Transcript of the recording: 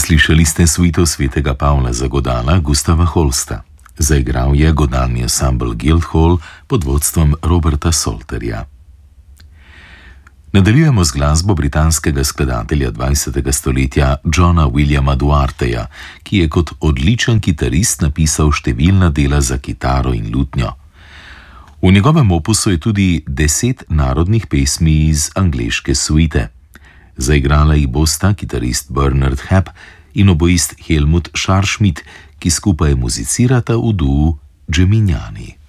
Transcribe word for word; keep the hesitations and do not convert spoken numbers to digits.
Slišali ste suito svetega Pavla za godala Gustava Holsta. Zaigral je godalni ansambel Guildhall pod vodstvom Roberta Salterja. Nadaljujemo z glasbo britanskega skladatelja dvajsetega stoletja Johna Williama Duarteja, ki je kot odličen kitarist napisal številna dela za kitaro in lutnjo. V njegovem opusu je tudi deset narodnih pesmi iz angleške suite. Zaigrala jih bosta kitarist Bernard Happ in oboist Helmut Scharschmidt, ki skupaj muzicirata v duu Gemignani.